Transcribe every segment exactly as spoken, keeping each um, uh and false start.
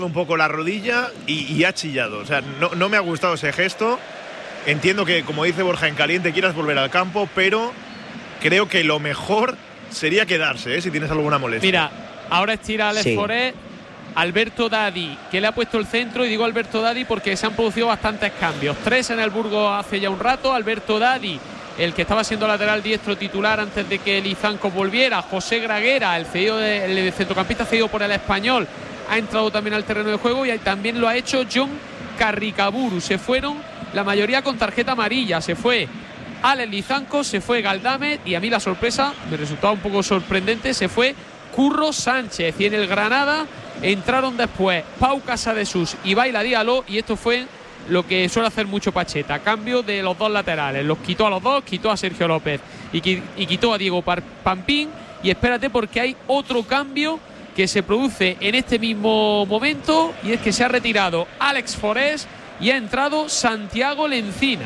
un poco la rodilla y, y ha chillado. O sea, no, no me ha gustado ese gesto. Entiendo que, como dice Borja, en caliente quieras volver al campo, pero creo que lo mejor sería quedarse, ¿eh? Si tienes alguna molestia. Mira, ahora estira Alex Sí. Forés, Alberto Dadi, que le ha puesto el centro, y digo Alberto Dadi porque se han producido bastantes cambios. Tres en el Burgos hace ya un rato. Alberto Dadi, el que estaba siendo lateral diestro titular antes de que Lizanco volviera. José Graguera, el, cedido de, el centrocampista cedido por el Español, ha entrado también al terreno de juego, y también lo ha hecho John Carricaburu. Se fueron la mayoría con tarjeta amarilla. Se fue Alex Lizanco, se fue Galdames, y a mí la sorpresa, me resultaba un poco sorprendente, se fue Curro Sánchez. Y en el Granada entraron después Pau Casadesús y Baila Diallo, y esto fue lo que suele hacer mucho Pacheta: cambio de los dos laterales. Los quitó a los dos, quitó a Sergio López y, y quitó a Diego Pampín. Y espérate, porque hay otro cambio que se produce en este mismo momento, y es que se ha retirado Alex Forés y ha entrado Santiago Lencina,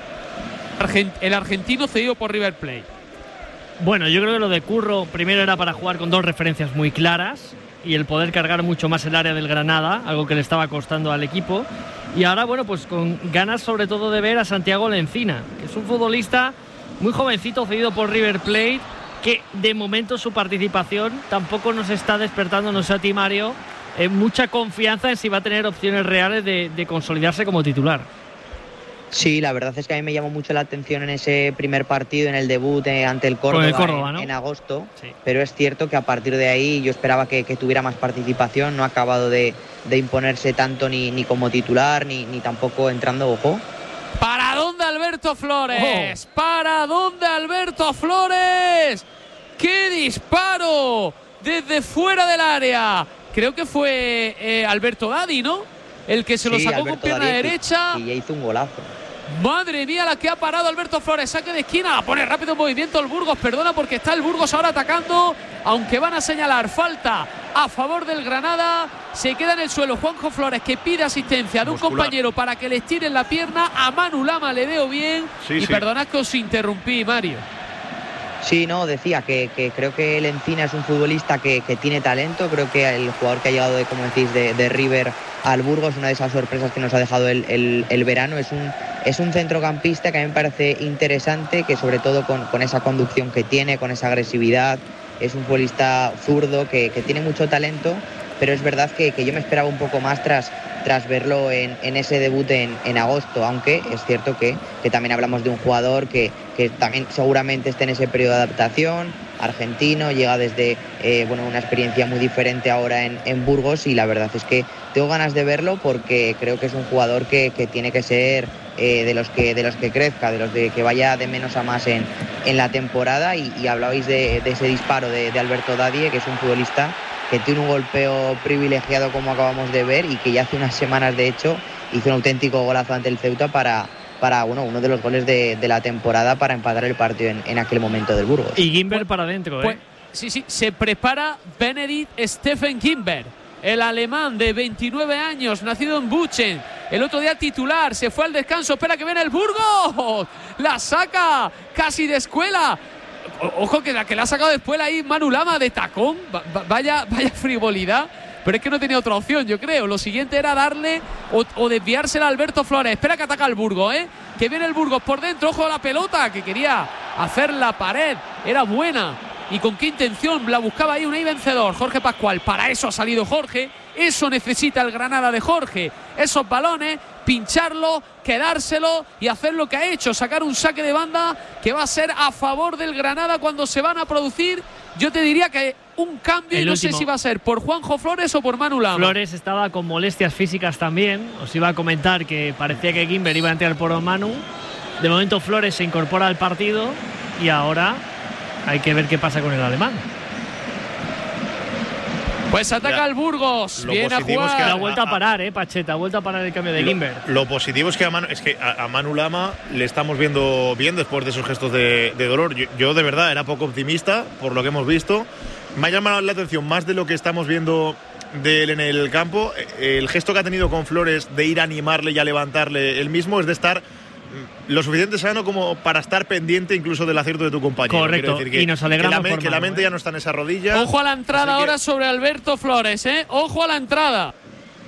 el argentino cedido por River Plate. Bueno, yo creo que lo de Curro primero era para jugar con dos referencias muy claras y el poder cargar mucho más el área del Granada, algo que le estaba costando al equipo. Y ahora, bueno, pues con ganas sobre todo de ver a Santiago Lencina, que es un futbolista muy jovencito, cedido por River Plate, que de momento su participación tampoco nos está despertando, no sé a ti, Mario, eh, mucha confianza en si va a tener opciones reales de, de consolidarse como titular. Sí, la verdad es que a mí me llamó mucho la atención en ese primer partido, en el debut eh, ante el Córdoba, el Córdoba en, ¿no? en agosto, sí. Pero es cierto que a partir de ahí yo esperaba que, que tuviera más participación. No ha acabado de, de imponerse tanto ni, ni como titular, ni, ni tampoco entrando, ojo. ¿Para dónde Alberto Flores? Oh. ¿Para dónde Alberto Flores? ¡Qué disparo! Desde fuera del área. Creo que fue eh, Alberto Dadi, ¿no? El que se sí, lo sacó Alberto con pierna Dadi, derecha. Y ya hizo un golazo. Madre mía, la que ha parado Alberto Flores. Saque de esquina, la pone rápido en movimiento el Burgos. Perdona, porque está el Burgos ahora atacando, aunque van a señalar falta a favor del Granada. Se queda en el suelo Juanjo Flores, que pide asistencia de un Muscular. compañero para que le estiren la pierna. A Manu Lama le veo bien. Sí, y sí. perdonad que os interrumpí, Mario. Sí, no, decía que, que creo que el Encina es un futbolista que, que tiene talento. Creo que el jugador que ha llegado, de, como decís, de, de River al Burgos, una de esas sorpresas que nos ha dejado el, el, el verano. Es un, es un centrocampista que a mí me parece interesante, que sobre todo con, con esa conducción que tiene, con esa agresividad, es un futbolista zurdo que, que tiene mucho talento, pero es verdad que, que yo me esperaba un poco más tras, tras verlo en, en ese debut en, en agosto, aunque es cierto que, que también hablamos de un jugador que, que también seguramente esté en ese periodo de adaptación, argentino, llega desde eh, bueno, una experiencia muy diferente ahora en, en Burgos, y la verdad es que tengo ganas de verlo porque creo que es un jugador que, que tiene que ser eh, de los que de los que crezca, de los de que vaya de menos a más en, en la temporada. Y, y hablabais de, de ese disparo de, de Alberto Dadie, que es un futbolista que tiene un golpeo privilegiado, como acabamos de ver, y que ya hace unas semanas, de hecho, hizo un auténtico golazo ante el Ceuta para, para bueno, uno de los goles de, de la temporada, para empatar el partido en, en aquel momento del Burgos. Y Gimber para adentro, ¿eh? Pues, sí, sí, se prepara Benedikt Stephen Gimber, el alemán de veintinueve años, nacido en Buchen. El otro día titular, se fue al descanso. Espera que viene el Burgos. La saca casi de escuela. Ojo que la que la ha sacado después ahí Manu Lama de tacón. Vaya, vaya frivolidad. Pero es que no tenía otra opción, yo creo. Lo siguiente era darle o, o desviársela a Alberto Flores. Espera que ataca el Burgos, ¿eh? Que viene el Burgos por dentro. Ojo a la pelota, que quería hacer la pared. Era buena. ¿Y con qué intención? La buscaba ahí un ahí vencedor, Jorge Pascual. Para eso ha salido Jorge. Eso necesita el Granada de Jorge. Esos balones, pincharlo, quedárselo y hacer lo que ha hecho. Sacar un saque de banda que va a ser a favor del Granada cuando se van a producir. Yo te diría que un cambio, y no sé si va a ser por Juanjo Flores o por Manu Lama. Flores estaba con molestias físicas también. Os iba a comentar que parecía que Gimber iba a entrar por Manu. De momento Flores se incorpora al partido y ahora hay que ver qué pasa con el alemán. Pues ataca ya, el Burgos. Viene a jugar. Es que ha vuelto a parar, eh, Pacheta. Ha vuelto a parar el cambio de Gimber. Lo, lo positivo es que a Manu, es que a, a Manu Lama le estamos viendo bien después de esos gestos de, de dolor. Yo, yo de verdad era poco optimista por lo que hemos visto. Me ha llamado la atención más de lo que estamos viendo de él en el campo. El gesto que ha tenido con Flores de ir a animarle y a levantarle él mismo es de estar lo suficiente sano como para estar pendiente incluso del acierto de tu compañero. Correcto, decir que, y nos alegramos que la, por que la Manu, mente ¿eh? ya no está en esa rodilla. Ojo a la entrada que... ahora sobre Alberto Flores, ¿eh? Ojo a la entrada.